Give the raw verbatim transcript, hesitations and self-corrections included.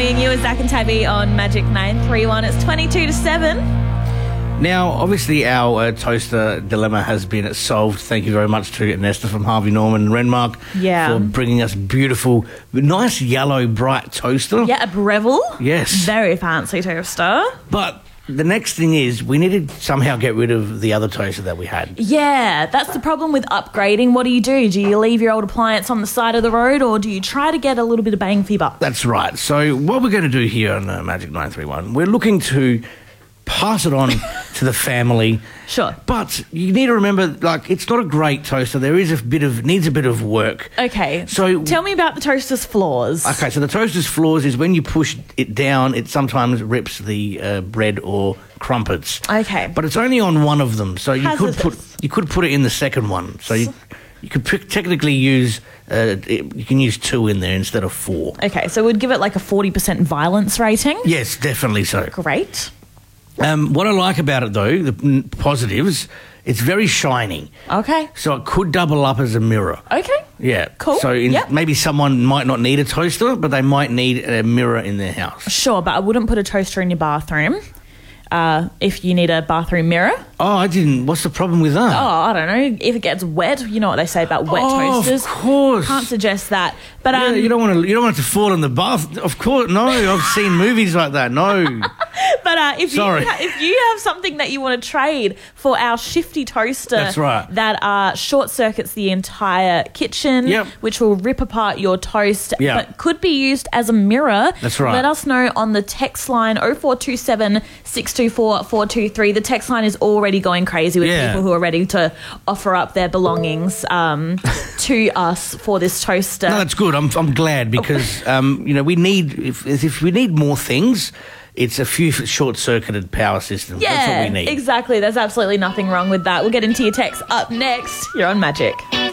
joining you as Zach and Tabby on Magic nine three one. It's twenty-two to seven. Now, obviously, our uh, toaster dilemma has been solved. Thank you very much to Nesta from Harvey Norman and Renmark Yeah. for bringing us beautiful, nice yellow, bright toaster. Yeah, a Breville. Yes. Very fancy toaster. But the next thing is we need to somehow get rid of the other toaster that we had. Yeah, that's the problem with upgrading. What do you do? Do you leave your old appliance on the side of the road, or do you try to get a little bit of bang for your buck? That's right. So what we're going to do here on uh, Magic nine three one, we're looking to pass it on to the family. Sure. But you need to remember, like, it's not a great toaster. There is a bit of, needs a bit of work. Okay. So tell me about the toaster's flaws. Okay, so the toaster's flaws is when you push it down, it sometimes rips the uh, bread or crumpets. Okay. But it's only on one of them, so you could Hazardous. put you could put it in the second one. So you you could pick, technically use uh, it, you can use two in there instead of four. Okay, so we'd give it like a forty percent violence rating. Yes, definitely so. Great. Um, what I like about it, though, the mm, positives, it's very shiny. Okay. So it could double up as a mirror. Okay. Yeah. Cool. So in, Yep. maybe someone might not need a toaster, but they might need a mirror in their house. Sure, but I wouldn't put a toaster in your bathroom uh, if you need a bathroom mirror. Oh, I didn't. What's the problem with that? Oh, I don't know. If it gets wet, you know what they say about wet Oh, toasters. of course. Can't suggest that. But Yeah, um, you don't want to. You don't want it to fall in the bath. Of course, no. I've seen movies like that. No. But uh, if Sorry. you ha- if you have something that you want to trade for our shifty toaster, That's right. that uh, short circuits the entire kitchen, Yep. which will rip apart your toast, Yeah. but could be used as a mirror. That's right. Let us know on the text line oh four two seven, six two four, four two three. The text line is already going crazy with Yeah. people who are ready to offer up their belongings um, to us for this toaster. No, that's good. I'm. I'm glad because um, you know we need if if we need more things. It's a few short-circuited power systems. yeah, That's what we need. exactly. There's absolutely nothing wrong with that. We'll get into your text up next. You're on Magic.